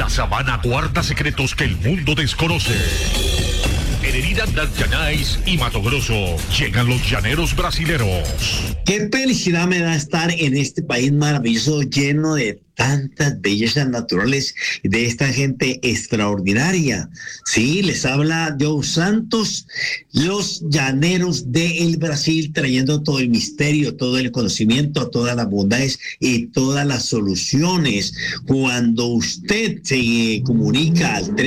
La sabana guarda secretos que el mundo desconoce. En Herida del Llanais y Mato Grosso llegan los llaneros brasileros. Qué felicidad me da estar en este país maravilloso, lleno de tantas bellezas naturales, de esta gente extraordinaria. Sí, les habla Joe Santos, los llaneros del Brasil, trayendo todo el misterio, todo el conocimiento, todas las bondades y todas las soluciones. Cuando usted se comunica al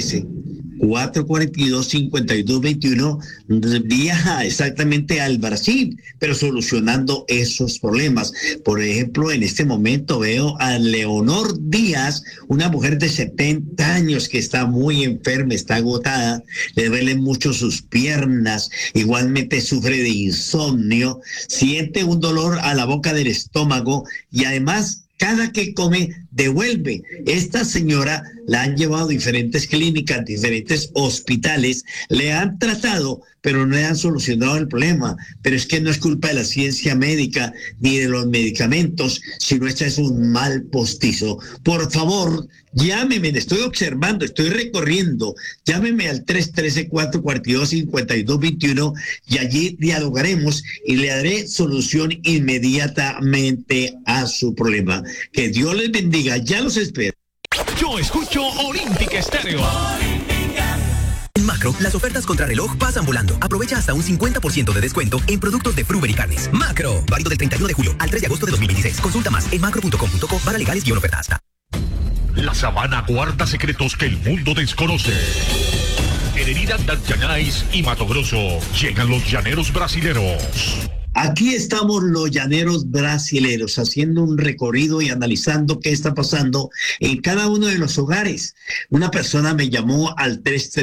313-442-5221, viaja exactamente al Brasil, pero solucionando esos problemas. Por ejemplo, en este momento veo a Leonor Díaz, una mujer de 70 años que está muy enferma, está agotada, le duelen mucho sus piernas, igualmente sufre de insomnio, siente un dolor a la boca del estómago y además cada que come devuelve. Esta señora la han llevado a diferentes clínicas, diferentes hospitales, le han tratado, pero no le han solucionado el problema. Pero es que no es culpa de la ciencia médica ni de los medicamentos, sino este es un mal postizo. Por favor, llámeme, le estoy observando, estoy recorriendo. Llámeme al 313-442-5221 y allí dialogaremos y le daré solución inmediatamente a su problema. Que Dios les bendiga, ya los espero. Yo escucho Olímpica Estéreo. En Macro, las ofertas contra reloj pasan volando. Aprovecha hasta un 50% de descuento en productos de Fruver y carnes. Macro, válido del 31 de julio al 3 de agosto de 2026. Consulta más en macro.com.co para legales-ofertas. La sabana guarda secretos que el mundo desconoce. En Herida del Llanais y Mato Grosso llegan los llaneros brasileros. Aquí estamos los llaneros brasileros haciendo un recorrido y analizando qué está pasando en cada uno de los hogares. Una persona me llamó al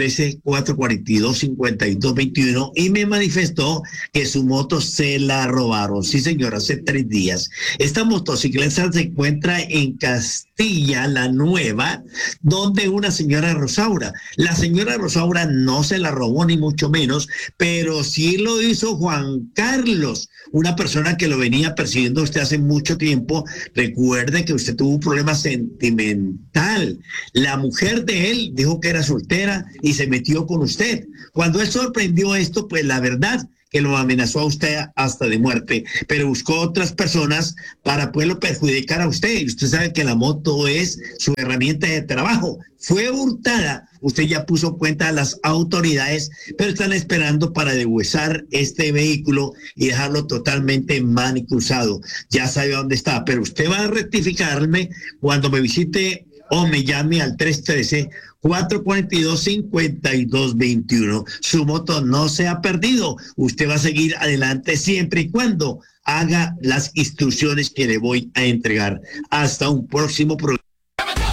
313-442-5221 y me manifestó que su moto se la robaron. Sí, señor, hace 3 días. Esta motocicleta se encuentra en Castilla la Nueva, donde una señora Rosaura. La señora Rosaura no se la robó ni mucho menos, pero sí lo hizo Juan Carlos, una persona que lo venía persiguiendo usted hace mucho tiempo. Recuerde que usted tuvo un problema sentimental. La mujer de él dijo que era soltera y se metió con usted. Cuando él sorprendió esto, pues la verdad que lo amenazó a usted hasta de muerte, pero buscó otras personas para poderlo perjudicar a usted. Y usted sabe que la moto es su herramienta de trabajo. Fue hurtada. Usted ya puso cuenta a las autoridades, pero están esperando para deshuesar este vehículo y dejarlo totalmente manicusado. Ya sabe dónde está, pero usted va a rectificarme cuando me visite o me llame al 313-442-5221. Su moto no se ha perdido. Usted va a seguir adelante siempre y cuando haga las instrucciones que le voy a entregar. Hasta un próximo programa.